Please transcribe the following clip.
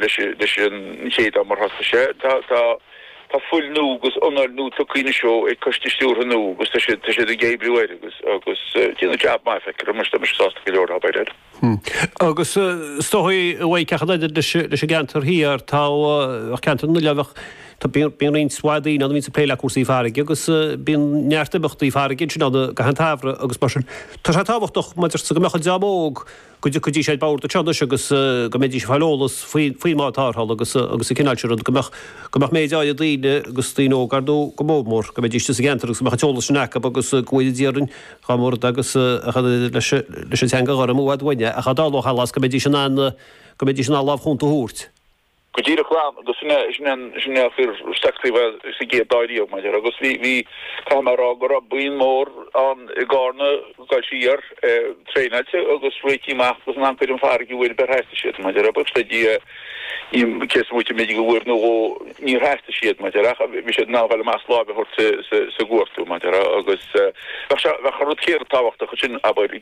leis an chéad mar haspa sé tá full nó gus onar nó tucíine seo ag costiúr nó gus tá sé a gébriúir agus tína jab mai feice mar sásta go leor habaidir. Agus stoí bhhaid cechad leis a gantar híar tá ceantar nu lehah tá bíon rinn swaidín an vín sa pléile cuasaí farige agus bíon nearttabachtaí farige sin go an tafra agus mar sin. Tá sé táhachtach maidir sa go mecha deabóg go dtí sé báir a teanna agus go méidir sé fáolalas faoi mátárhall agus a cinálteir gomach méid a dtíine agus tíó gardú go mómór go méidir sa gantar agus mecha teolalas necha agus cuiidirn chamór agus leis teanga gar a múad bhaine a chadáló chalas go méidir sin ná láh chunta hút. Go díra chláán agus sinna fir statíh sa gé daíomh maidir agus hí camerará go ra buon mór an i gána gáil síar tréineite agus réitiach gus an anpéidir an farigi bhfuil berheiste siad maidir agus dí cé muite méidir go bhfuir nó ní heiste siad maidir mi sé náhfuil más lábe hort sa gúirú maidir agus bhecha rud chéir táhaachta chu sin aber